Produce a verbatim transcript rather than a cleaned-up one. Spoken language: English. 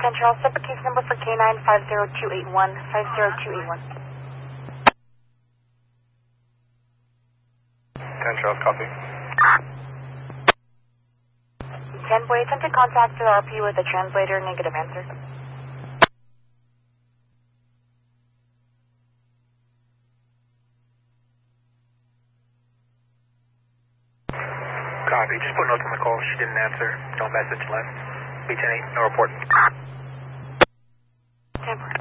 ten Charles, separate case number for K nine five zero two eight one, five zero two eight one. ten Charles, copy. ten Boy, attempted contact with R P with a translator, negative answer. Copy, just put notes on the call. She didn't answer. No message left. B ten eight, no report. ten